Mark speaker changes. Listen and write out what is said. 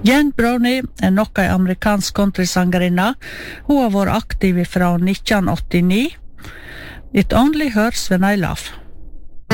Speaker 1: Jen Brownie nok ei amerikansk countrysangerinna. Hun har vært aktiv fra 1989. It only hurts when I laugh.